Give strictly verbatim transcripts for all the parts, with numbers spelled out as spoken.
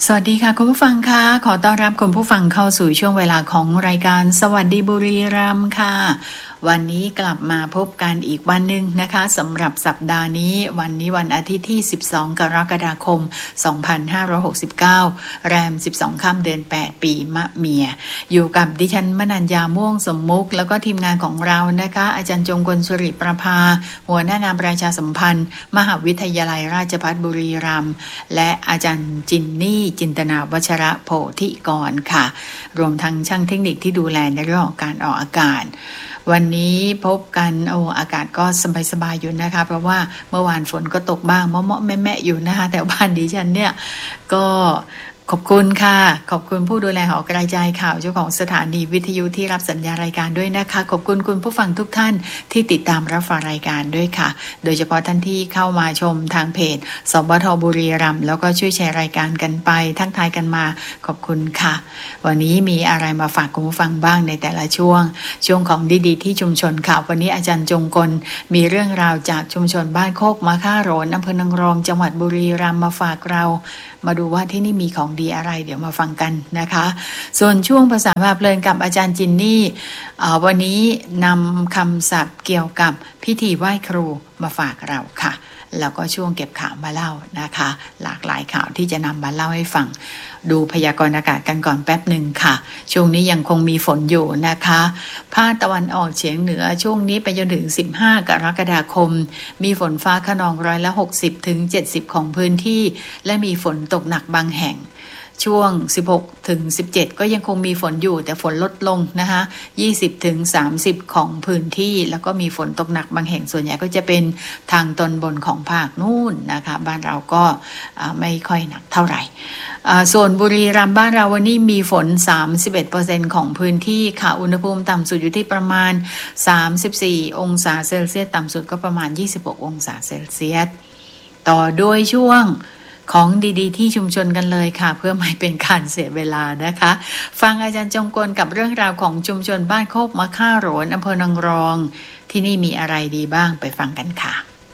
สวัสดีค่ะคุณผู้ฟังค่ะขอต้อนรับคุณผู้ฟังเข้าสู่ช่วงเวลาของรายการสวัสดีบุรีรัมย์ค่ะวันนี้กลับมาพบกันอีกวันหนึ่งนะคะสำหรับสัปดาห์นี้วันนี้วันอาทิตย์ที่สิบสองกรกฎาคมสองพันห้าร้อยหกสิบเก้าแรมสิบสองค่ำเดือนแปดปีมะเมียอยู่กับดิฉันมนัญญาม่วงสมมุกแล้วก็ทีมงานของเรานะคะอาจารย์จงกลสุริประภาหัวหน้างานประชาสัมพันธ์มหาวิทยาลัยราชภัฏบุรีรัมย์และอาจารย์จินนี่จินตนาวัชระโพธิกรค่ะรวมทั้งช่างเทคนิคที่ดูแลในเรื่องของการออกอากาศวันนี้พบกันโอ้อากาศก็สบายๆอยู่นะคะเพราะว่าเมื่อวานฝนก็ตกบ้างเมาะๆแม่ๆอยู่นะคะแต่บ้านดิฉันเนี่ยก็ขอบคุณค่ะขอบคุณผู้ดูแลหอกระจายข่าวเจ้าของสถานีวิทยุที่รับสัญญารายการด้วยนะคะขอบคุณคุณผู้ฟังทุกท่านที่ติดตามรับฟังรายการด้วยค่ะโดยเฉพาะท่านที่เข้ามาชมทางเพจสบทบุรีรัมย์แล้วก็ช่วยแชร์รายการกันไปทักทายกันมาขอบคุณค่ะวันนี้มีอะไรมาฝากคุณผู้ฟังบ้างในแต่ละช่วงช่วงของดีๆที่ชุมชนค่ะวันนี้อาจารย์จงกลมีเรื่องราวจากชุมชนบ้านโคกมะค่าโรนอำเภอนางรองจังหวัดบุรีรัมย์มาฝากเรามาดูว่าที่นี่มีของดีอะไรเดี๋ยวมาฟังกันนะคะส่วนช่วงภาษาพาเพลินกับอาจารย์จินนี่วันนี้นำคำศัพท์เกี่ยวกับพิธีไหว้ครูมาฝากเราค่ะแล้วก็ช่วงเก็บข่าวมาเล่านะคะหลากหลายข่าวที่จะนำมาเล่าให้ฟังดูพยากรณ์อากาศกันก่อนแป๊บหนึ่งค่ะช่วงนี้ยังคงมีฝนอยู่นะคะภาคตะวันออกเฉียงเหนือช่วงนี้ไปจนถึงสิบห้ากรกฎาคมมีฝนฟ้าคะนองร้อยละหกสิบถึงเจ็ดสิบของพื้นที่และมีฝนตกหนักบางแห่งช่วงสิบหกถึงสิบเจ็ดก็ยังคงมีฝนอยู่แต่ฝนลดลงนะคะยี่สิบถึงสามสิบของพื้นที่แล้วก็มีฝนตกหนักบางแห่งส่วนใหญ่ก็จะเป็นทางตอนบนของภาคนู่นนะคะบ้านเราก็ไม่ค่อยหนักเท่าไหร่ส่วนบุรีรัมย์บ้านเราวันนี้มีฝน สามสิบเอ็ดเปอร์เซ็นต์ ของพื้นที่ค่ะอุณหภูมิต่ำสุดอยู่ที่ประมาณสามสิบสี่องศาเซลเซียสต่ำสุดก็ประมาณยี่สิบหกองศาเซลเซียสต่อด้วยช่วงของดีๆที่ชุมชนกันเลยค่ะเพื่อไม่เป็นการเสียเวลานะคะฟังอาจารย์จงกลกับเรื่องราวของชุมชนบ้านโคกมะค่าโรนอำเภอนางรองที่นี่มีอะไรดีบ้างไปฟังกันค่ะ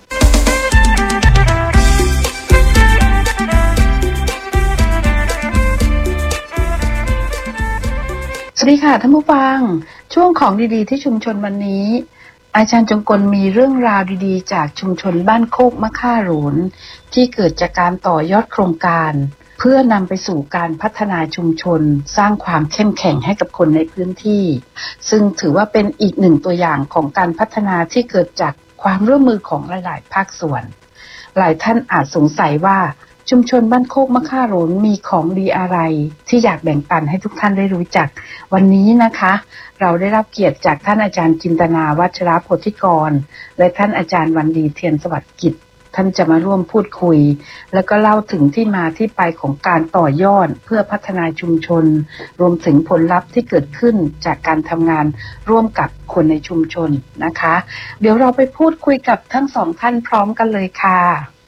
สวัสดีค่ะท่านผู้ฟังช่วงของดีๆที่ชุมชนวันนี้อาจารย์จงกลมีเรื่องราวดีๆจากชุมชนบ้านโคกมะค่าโรนที่เกิดจากการต่อยอดโครงการเพื่อนำไปสู่การพัฒนาชุมชนสร้างความเข้มแข็งให้กับคนในพื้นที่ซึ่งถือว่าเป็นอีกหนึ่งตัวอย่างของการพัฒนาที่เกิดจากความร่วมมือของหลายๆภาคส่วนหลายท่านอาจสงสัยว่าชุมชนบ้านโคกมะค่าโรนมีของดีอะไรที่อยากแบ่งปันให้ทุกท่านได้รู้จักวันนี้นะคะเราได้รับเกียรติจากท่านอาจารย์จินตนาวัชระโพธิกรและท่านอาจารย์วันดีเทียนสวัสดิ์กิจท่านจะมาร่วมพูดคุยแล้วก็เล่าถึงที่มาที่ไปของการต่อยอดเพื่อพัฒนาชุมชนรวมถึงผลลัพธ์ที่เกิดขึ้นจากการทำงานร่วมกับคนในชุมชนนะคะเดี๋ยวเราไปพูดคุยกับทั้งสองท่านพร้อมกันเลยค่ะ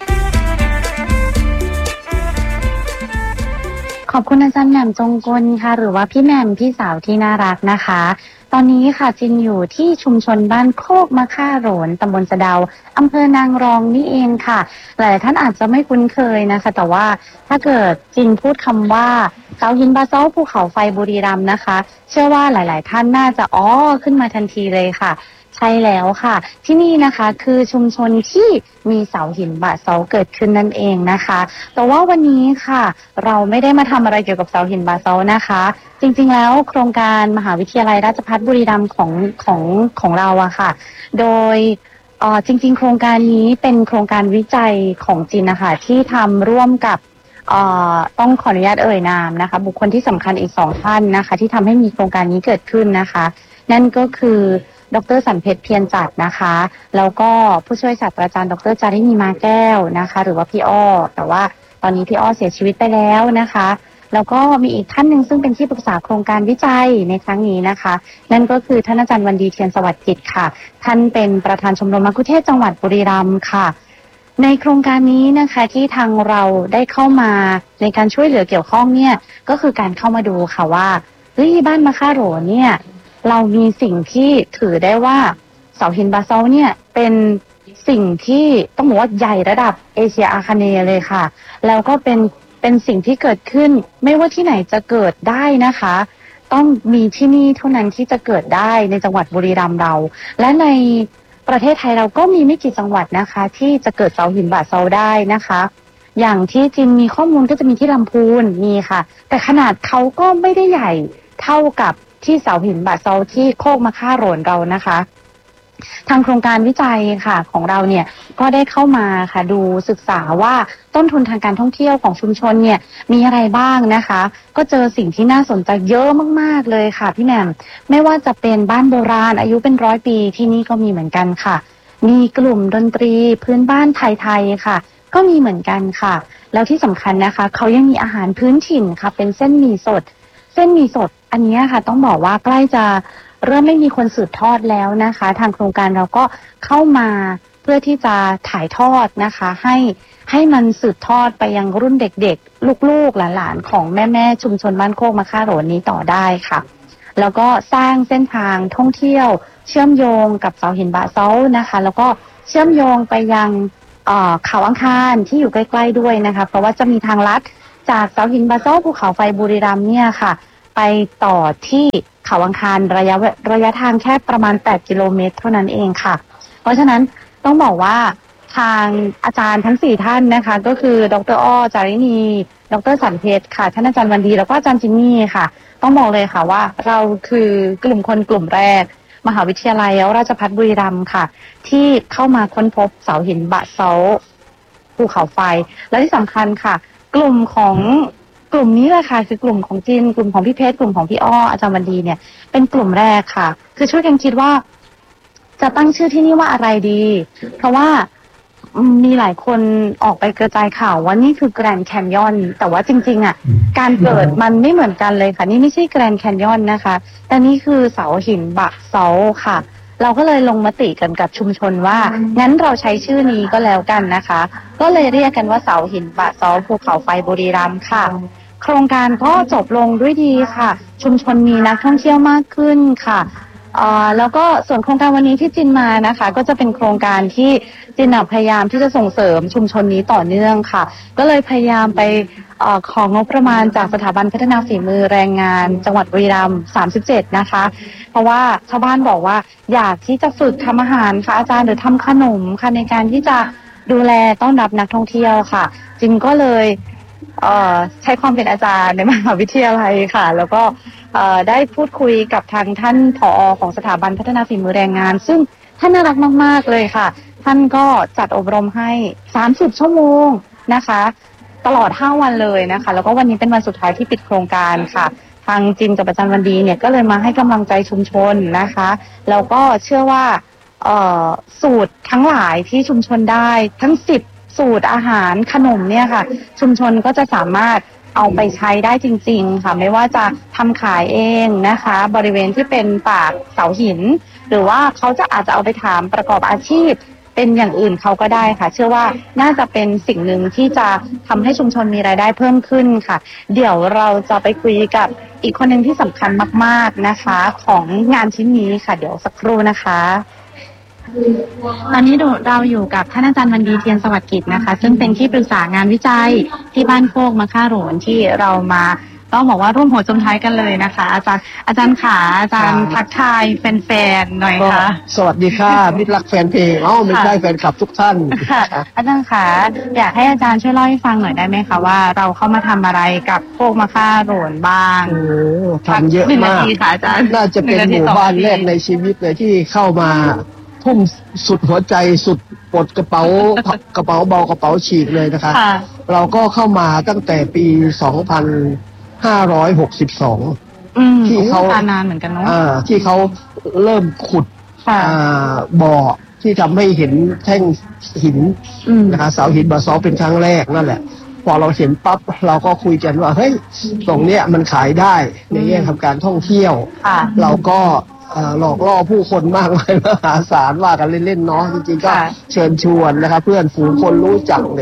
ขอบคุณอาจารย์แหม่มจงกลค่ะหรือว่าพี่แหม่มพี่สาวที่น่ารักนะคะตอนนี้ค่ะจินอยู่ที่ชุมชนบ้านโคกมะค่าโรนตำบลสะเดาอำเภอนางรองนี่เองค่ะหลายท่านอาจจะไม่คุ้นเคยนะคะแต่ว่าถ้าเกิดจินพูดคำว่าเสาหินบาซอลต์ภูเขาไฟบุรีรัมย์นะคะเชื่อว่าหลายๆท่านน่าจะอ๋อขึ้นมาทันทีเลยค่ะใช่แล้วค่ะที่นี่นะคะคือชุมชนที่มีเสาหินบาซอลต์เกิดขึ้นนั่นเองนะคะแต่ว่าวันนี้ค่ะเราไม่ได้มาทำอะไรเกี่ยวกับเสาหินบาซอลต์นะคะจริงๆแล้วโครงการมหาวิทยาลัยราชภัฏบุรีรัมย์ของของของเราอะค่ะโดยเอ่อจริงๆโครงการนี้เป็นโครงการวิจัยของจีนนะคะที่ทำร่วมกับเอ่อต้องขออนุญาตเอ่ยนามนะคะบุคคลที่สำคัญอีกสองท่านนะคะที่ทำให้มีโครงการนี้เกิดขึ้นนะคะนั่นก็คือดร.สันเพชรเพียรจัดนะคะแล้วก็ผู้ช่วยศาสตราจารย์ดร.จารินีมาแก้วนะคะหรือว่าพี่อ้อแต่ว่าตอนนี้พี่อ้อเสียชีวิตไปแล้วนะคะแล้วก็มีอีกท่านหนึ่งซึ่งเป็นที่ปรึกษาโครงการวิจัยในครั้งนี้นะคะนั่นก็คือท่านอาจารย์วันดีเทียนสวัสดิ์กิจค่ะท่านเป็นประธานชมรมมัคคุเทศก์จังหวัดบุรีรัมย์ค่ะในโครงการนี้นะคะที่ทางเราได้เข้ามาในการช่วยเหลือเกี่ยวข้องเนี่ยก็คือการเข้ามาดูค่ะว่าเฮ้ยบ้านมะค่าโรนเนี่ยเรามีสิ่งที่ถือได้ว่าเสาหินบาซอลต์เนี่ยเป็นสิ่งที่ต้องบอกว่าใหญ่ระดับเอเชียอาคเนย์เลยค่ะแล้วก็เป็นเป็นสิ่งที่เกิดขึ้นไม่ว่าที่ไหนจะเกิดได้นะคะ ต้องมีที่นี่เท่านั้นที่จะเกิดได้ในจังหวัดบุรีรัมย์เราและในประเทศไทยเราก็มีไม่กี่จังหวัดนะคะที่จะเกิดเสาหินบาซอลต์ได้นะคะอย่างที่จีนมีข้อมูลก็จะมีที่ลำพูนมีค่ะแต่ขนาดเขาก็ไม่ได้ใหญ่เท่ากับที่เสาหินบาซอลต์ที่โคกมะค่าโหรนเรานะคะทางโครงการวิจัยค่ะของเราเนี่ยก็ได้เข้ามาค่ะดูศึกษาว่าต้นทุนทางการท่องเที่ยวของชุมชนเนี่ยมีอะไรบ้างนะคะก็เจอสิ่งที่น่าสนใจเยอะมากๆเลยค่ะพี่แหม่มไม่ว่าจะเป็นบ้านโบราณอายุเป็นร้อยปีที่นี่ก็มีเหมือนกันค่ะมีกลุ่มดนตรีพื้นบ้านไทยๆค่ะก็มีเหมือนกันค่ะแล้วที่สำคัญนะคะเขายังมีอาหารพื้นถิ่นค่ะเป็นเส้นหมี่สดเส้นหมี่สดอันนี้ค่ะต้องบอกว่าใกล้จะเริ่มไม่มีคนสืบทอดแล้วนะคะทางโครงการเราก็เข้ามาเพื่อที่จะถ่ายทอดนะคะให้ให้มันสืบทอดไปยังรุ่นเด็กๆลูกๆหลานๆของแม่ๆชุมชนบ้านโคกมะค่าโหรนนี้ต่อได้ค่ะแล้วก็สร้างเส้นทางท่องเที่ยวเชื่อมโยงกับเสาหินบาซอลต์นะคะแล้วก็เชื่อมโยงไปยังเขาอังคารที่อยู่ใกล้ๆด้วยนะคะเพราะว่าจะมีทางลัดจากเสาหินบาซอลต์ภูเขาไฟบุรีรัมย์เนี่ยค่ะไปต่อที่เขาอังคารระยะระยะทางแค่ประมาณแปดกิโลเมตรเท่านั้นเองค่ะเพราะฉะนั้นต้องบอกว่าทางอาจารย์ทั้งสี่ท่านนะคะก็คือดร.อ้อจารินีดร.สันเพชรค่ะท่านอาจารย์วันดีแล้วก็อาจารย์จินนี่ค่ะต้องบอกเลยค่ะว่าเราคือกลุ่มคนกลุ่มแรกมหาวิทยาลัยราชภัฏบุรีรัมย์ค่ะที่เข้ามาค้นพบเสาหินบาซอลต์ภูเขาไฟและที่สำคัญค่ะกลุ่มของกลุ่มนี้แหละค่ะคือกลุ่มของจินกลุ่มของพี่เพชรกลุ่มของพี่อ้ออาจารย์วันดีเนี่ยเป็นกลุ่มแรกค่ะคือช่วยกันคิดว่าจะตั้งชื่อที่นี่ว่าอะไรดีเพราะว่ามีหลายคนออกไปกระจายข่าวว่านี่คือแกรนด์แคนยอนแต่ว่าจริงๆอ่ะการเกิดมันไม่เหมือนกันเลยค่ะนี่ไม่ใช่แกรนด์แคนยอนนะคะแต่นี่คือเสาหินบาซอลต์ค่ะเราก็เลยลงมติกันกับชุมชนว่างั้นเราใช้ชื่อนี้ก็แล้วกันนะคะก็เลยเรียกกันว่าเสาหินบาซอลต์ภูเขาไฟบุรีรัมย์ค่ะโครงการก็จบลงด้วยดีค่ะชุมชนมีนักท่องเที่ยวมากขึ้นค่ะอ่าแล้วก็ส่วนโครงการวันนี้ที่จินมานะคะก็จะเป็นโครงการที่จินพยายามที่จะส่งเสริมชุมชนนี้ต่อเนื่องค่ะก็เลยพยายามไปเอ่อของงบประมาณจากสถาบันพัฒนาฝีมือแรงงานจังหวัดบุรีรัมย์สามสิบเจ็ดนะคะเพราะว่าชาวบ้านบอกว่าอยากที่จะฝึกทำอาหารค่ะอาจารย์หรือทำขนมค่ะในการที่จะดูแลต้อนรับนักท่องเที่ยวค่ะจินก็เลยเอ่อใช้ความเป็นอาจารย์ในมหาวิทยาลัยค่ะแล้วก็ได้พูดคุยกับทางท่านผอ.ของสถาบันพัฒนาฝีมือแรงงานซึ่งท่านน่ารักมากๆเลยค่ะท่านก็จัดอบรมให้สามสิบชั่วโมงนะคะตลอดห้าวันเลยนะคะแล้วก็วันนี้เป็นวันสุดท้ายที่ปิดโครงการค่ะทางจินกับอาจารย์วันดีเนี่ยก็เลยมาให้กำลังใจชุมชนนะคะแล้วก็เชื่อว่าสูตรทั้งหลายที่ชุมชนได้ทั้งสิบสูตรอาหารขนมเนี่ยค่ะชุมชนก็จะสามารถเอาไปใช้ได้จริงๆค่ะไม่ว่าจะทำขายเองนะคะบริเวณที่เป็นปากเสาหินหรือว่าเขาจะอาจจะเอาไปถามประกอบอาชีพเป็นอย่างอื่นเขาก็ได้ค่ะเชื่อว่าน่าจะเป็นสิ่งหนึ่งที่จะทำให้ชุมชนมีรายได้เพิ่มขึ้นค่ะเดี๋ยวเราจะไปคุยกับอีกคนหนึ่งที่สำคัญมากๆนะคะของงานชิ้นนี้ค่ะเดี๋ยวสักครู่นะคะตอนนี้เราอยู่กับท่านอาจารย์วันดีเทียนสวัสดิ์กิจนะคะซึ่งเป็นที่ปรึกษางานวิจัยที่บ้านโคกมะค่าโหรนที่เรามาต้องบอกว่าร่วมหัวจมท้ายกันเลยนะคะอาจารย์อาจารย์ขาอาจารย์ทักทายแฟนๆหน่อยค่ะสวัสดีค่ะมิตรรักแฟนเพลงอ๋อไม่ใช่แฟนคลับทุกท่านค่ะอาจารย์ขาอยากให้อาจารย์ช่วยเล่าให้ฟังหน่อยได้ไหมคะว่าเราเข้ามาทำอะไรกับโคกมะค่าโหรนบ้างโอ้ทำเยอะมากน่าจะเป็นหมู่บ้านแรกในชีวิตเลยที่เข้ามาทุ่มสุดหัวใจสุดปลดกระเป๋ากระเป๋าเบากระเป๋าฉีกเลยนะคะเราก็เข้ามาตั้งแต่ปีสองพันห้าร้อยหกสิบสองที่เขานานเหมือนกันเนาะที่เขาเริ่มขุดบ่อที่ทำให้เห็นแท่งหินนะคะเสาหินบาซอลต์เป็นครั้งแรกนั่นแหละพอเราเห็นปั๊บเราก็คุยกันว่าเฮ้ยตรงเนี้ยมันขายได้ในแง่ทำการท่องเที่ยวเราก็หลอกล่อผู้คนมากมายมหาศาลว่ากันเล่นๆเนาะจริงๆก็เชิญชวนนะครับเพื่อนฝูงคนรู้จักเนี่ย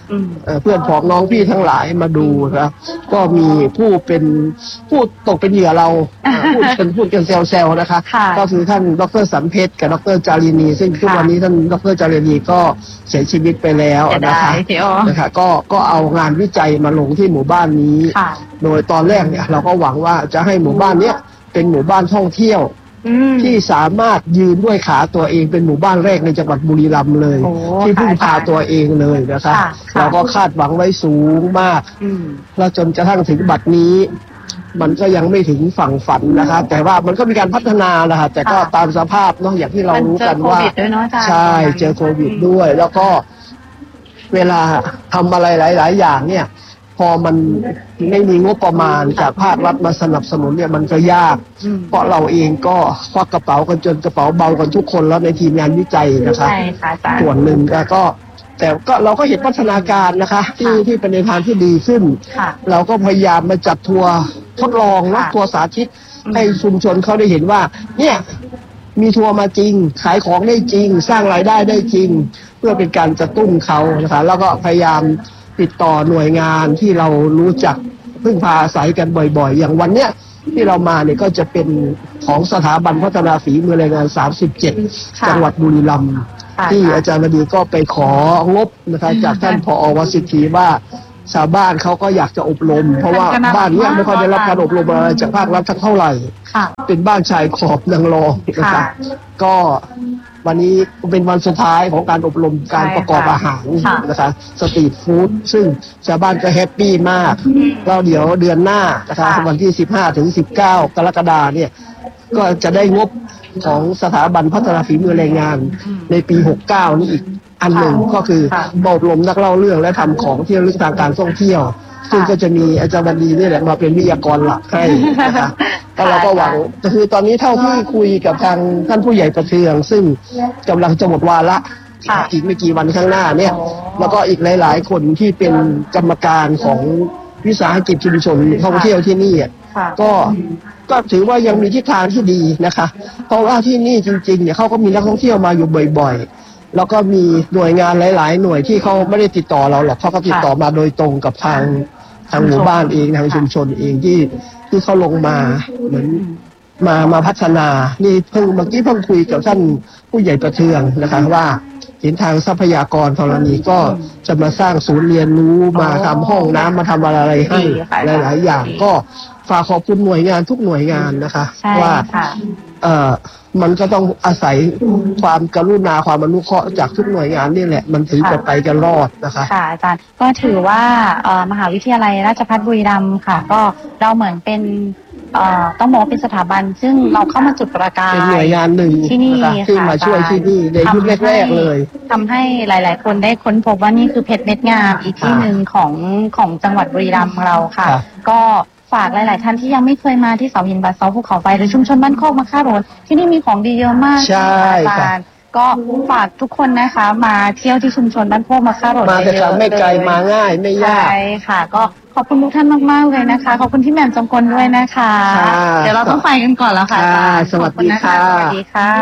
เพื่อนพ้องน้องพี่ทั้งหลายมาดูนะก็มีผู้เป็นผู้ตกเป็นเหยื่อเราพูดเป็นพูดกันแซวๆนะคะก็คือท่านดร.สันเพชรกับดร.จารินีซึ่งทุกวันนี้ท่านดร.จารินีก็เสียชีวิตไปแล้วนะคะนะคะก็ก็เอางานวิจัยมาลงที่หมู่บ้านนี้โดยตอนแรกเนี่ยเราก็หวังว่าจะให้หมู่บ้านเนี้ยเป็นหมู่บ้านท่องเที่ยวที่สามารถยืนด้วยขาตัวเองเป็นหมู่บ้านแรกในจังหวัดบุรีรัมย์เลยที่พึ่งพาตัวเองเลยนะคะเราก็คาดหวังไว้สูงมากแล้วจนกระทั่งถึงบัดนี้มันก็ยังไม่ถึงฝั่งฝันนะคะแต่ว่ามันก็มีการพัฒนานะคะแต่ก็ตามสภาพเนาะอย่างที่เรารู้กันว่าใช่เจอโควิดด้วยแล้วก็เวลาทำอะไรหลายๆอย่างเนี่ยพอมันไม่มีงบประมาณจากภาครัฐมาสนับสนุนเนี่ยมันก็ยากเพราะเราเองก็ควักกระเป๋ากันจนกระเป๋าเบากันทุกคนแล้วในทีมงานวิจัยนะคะส่วนหนึ่งแล้วก็แต่ก็เราก็เห็นพัฒนาการนะคะที่ที่เป็นในทางที่ดีขึ้นเราก็พยายามมาจัดทัวร์ทดลองนะทัวร์สาธิตให้ชุมชนเขาได้เห็นว่าเนี่ยมีทัวร์มาจริงขายของได้จริงสร้างรายได้ได้จริงเพื่อเป็นการกระตุ้นเขานะคะแล้วก็พยายามติดต่อหน่วยงานที่เรารู้จักพึ่งพาอาศัยกันบ่อยๆอย่างวันเนี้ยที่เรามาเนี่ยก็จะเป็นของสถาบันพัฒนาฝีมือแรงงานสามสิบเจ็ดจังหวัดบุรีรัมย์ที่อาจารย์วดีก็ไปของบนะคะจากท่านผอ.วสิทธีว่าชาวบ้านเขาก็อยากจะอบรมเพราะว่าบ้านเนี้ยไม่ค่อยได้รับการอบรมอะไรจากภาครัฐเท่าไหร่เป็นบ้านชายขอบนางรองนะคะก็วันนี้เป็นวันสุดท้ายของการอบรมการประกอบอาหารนะคะสตรีทฟู้ดซึ่งชาวบ้านก็แฮปปี้มากแล้วเดี๋ยวเดือนหน้านะคะวันที่สิบห้าถึงสิบเก้ากรกฎาคมเนี่ยก็จะได้งบของสถาบันพัฒนาฝีมือแรงงานในปีหกสิบเก้านี่อีกอันหนึ่งก็คืออบรมนักเล่าเรื่องและทำของที่ระลึกทางการท่องเที่ยวซึ่งก็จะมีอาจารย์บันดีนี่แหละมาเป็นวิทยากรหลักให้นะคะก็เราก็หวังคือตอนนี้เท่าที่คุยกับทางท่านผู้ใหญ่ประเทืองซึ่งกำลังจะหมดวาระอีกไม่กี่วันข้างหน้าเนี่ยแล้วก็อีกหลายๆคนที่เป็นกรรมการของวิสาหกิจชุมชนท่องเที่ยวที่นี่ก็ก็ถือว่ายังมีทิศทางที่ดีนะคะเพราะว่าที่นี่จริงๆเนี่ยเขาก็มีนักท่องเที่ยวมาอยู่บ่อยๆแล้วก็มีหน่วยงานหลายๆหน่วยที่เขาไม่ได้ติดต่อเราหรอกเขาก็ติดต่อมาโดยตรงกับทางทางหมู่บ้านเองทางชุมชนเองที่ที่เขาลงมาเหมือนมามาพัฒนานี่เพิ่งเมื่อกี้เพิ่งคุยกับท่านผู้ใหญ่ประเทืองนะคะว่าเห็นทางทรัพยากรธรณีก็จะมาสร้างศูนย์เรียนรู้มาทำห้องน้ำมาทำอะไรให้หลายๆอย่างก็ฝากขอบคุณหน่วยงานทุกหน่วยงานนะคะว่าเอ่อมันก็ต้องอาศัยความกรุณาความอนุเคราะห์จากทุกหน่วยงานนี่แหละมันถึงจะไปกันรอดนะคะค่ะอาจารย์ก็ถือว่าเอ่อมหาวิทยาลัยราชภัฏบุรีรัมย์ค่ะก็เราเหมือนเป็นเอ่อต้องบอกเป็นสถาบันซึ่งเราเข้ามาจุดประกายเป็นหน่วยงานหนึ่งที่นี่ที่มาช่วยที่นี่ในยุคแรกๆเลยทำให้หลายๆคนได้ค้นพบว่านี่คือเพชรเม็ดงามอีกที่หนึ่งของของจังหวัดบุรีรัมย์เราค่ะก็ฝากหลายๆท่านที่ยังไม่เคยมาที่เสาหินบาซอภูเขาไฟหรือชุมชนบ้านโคกมะค่าโรนที่นี่มีของดีเยอะมากใช่ค่ะก็ฝากทุกคนนะคะมาเที่ยวที่ชุมชนบ้านโคกมะค่าโรนมาแต่ไม่ไกลมาง่ายไม่ยากใช่ค่ะก็ขอบคุณทุกท่านมากๆเลยนะคะขอบคุณที่แหม่มจงกลด้วยนะคะเดี๋ยวเราต้องไปกันก่อนแล้วค่ะสวัสดีค่ะสวัสดีค่ะ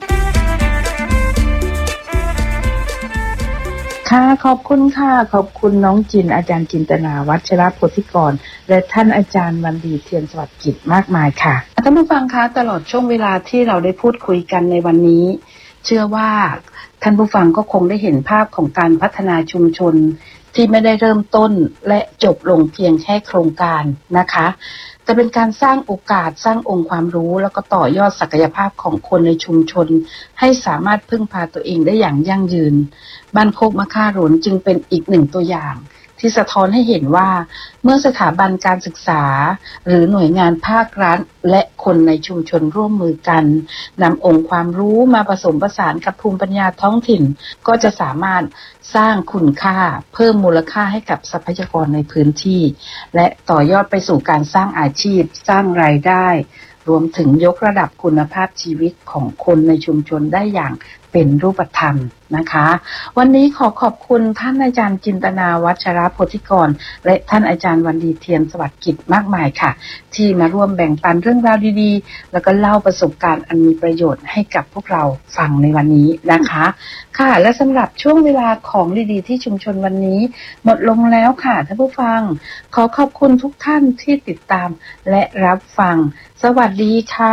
ค่ะขอบคุณค่ะขอบคุณน้องจินอาจารย์จินตนาวัชรโพธิกรและท่านอาจารย์วันดีเทียนสวัสดิ์กิจมากมายค่ะท่านผู้ฟังคะตลอดช่วงเวลาที่เราได้พูดคุยกันในวันนี้เชื่อว่าท่านผู้ฟังก็คงได้เห็นภาพของการพัฒนาชุมชนที่ไม่ได้เริ่มต้นและจบลงเพียงแค่โครงการนะคะแต่เป็นการสร้างโอกาสสร้างองค์ความรู้แล้วก็ต่อยอดศักยภาพของคนในชุมชนให้สามารถพึ่งพาตัวเองได้อย่างยั่งยืนบ้านโคกมะค่าโรนจึงเป็นอีกหนึ่งตัวอย่างที่สะท้อนให้เห็นว่าเมื่อสถาบันการศึกษาหรือหน่วยงานภาครัฐและคนในชุมชนร่วมมือกันนำองค์ความรู้มาผสมผสานกับภูมิปัญญาท้องถิ่นก็จะสามารถสร้างคุณค่าเพิ่มมูลค่าให้กับทรัพยากรในพื้นที่และต่อยอดไปสู่การสร้างอาชีพสร้างรายได้รวมถึงยกระดับคุณภาพชีวิตของคนในชุมชนได้อย่างเป็นรูปธรรมนะคะวันนี้ขอขอบคุณท่านอาจารย์จินตนาวัชรโพธิกรและท่านอาจารย์วันดีเทียนสวัสดิ์กิจมากมายค่ะที่มาร่วมแบ่งปันเรื่องราวดีๆแล้วก็เล่าประสบการณ์อันมีประโยชน์ให้กับพวกเราฟังในวันนี้นะคะค่ะและสำหรับช่วงเวลาของดีๆที่ชุมชนวันนี้หมดลงแล้วค่ะท่านผู้ฟังขอขอบคุณทุกท่านที่ติดตามและรับฟังสวัสดีค่ะ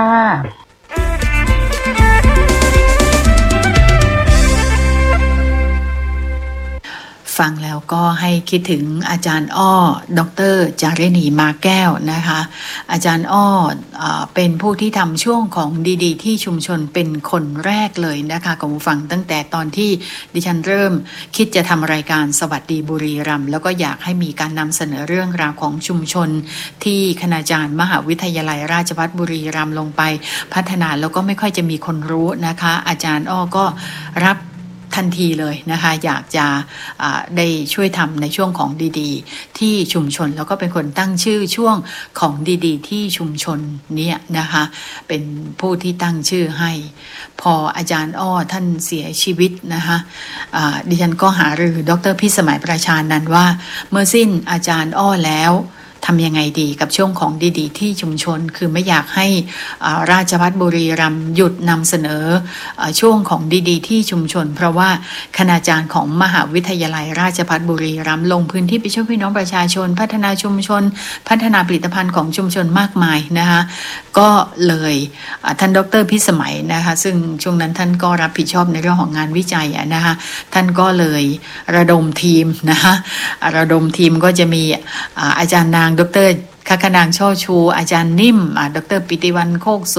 ฟังแล้วก็ให้คิดถึงอาจารย์อ้อดรจาริณีมาแก้วนะคะอาจารย์อ้อเป็นผู้ที่ทำช่วงของดีๆที่ชุมชนเป็นคนแรกเลยนะคะคุณผู้ฟังตั้งแต่ตอนที่ดิฉันเริ่มคิดจะทำรายการสวัสดีบุรีรัมย์แล้วก็อยากให้มีการนำเสนอเรื่องราวของชุมชนที่คณาจารย์มหาวิทยาลัยราชภัฏบุรีรัมย์ลงไปพัฒนาแล้วก็ไม่ค่อยจะมีคนรู้นะคะอาจารย์อ้อก็รับทันทีเลยนะคะอยากจะได้ช่วยทำในช่วงของดีๆที่ชุมชนแล้วก็เป็นคนตั้งชื่อช่วงของดีๆที่ชุมชนเนี่ยนะคะเป็นผู้ที่ตั้งชื่อให้พออาจารย์อ้อท่านเสียชีวิตนะคะดิฉันก็หารือดร.พิสมัยประชานันท์ว่าเมื่อสิ้นอาจารย์อ้อแล้วทำยังไงดีกับช่วงของดีๆที่ชุมชนคือไม่อยากให้ราชภัฏบุรีรัมย์หยุดนำเสนอช่วงของดีๆที่ชุมชนเพราะว่าคณาจารย์ของมหาวิทยาลัยราชภัฏบุรีรัมย์ลงพื้นที่ไปช่วยพี่น้องประชาชนพัฒนาชุมชนพัฒนาผลิตภัณฑ์ของชุมชนมากมายนะคะก็เลยท่านดร.พิสมัยนะคะซึ่งช่วงนั้นท่านก็รับผิดชอบในเรื่องของงานวิจัยนะคะท่านก็เลยระดมทีมนะคะระดมทีมก็จะมีอาจารย์นางดร.คัคคนางช่อชูอาจารย์นิ่มดร.ปิติวรรณโคก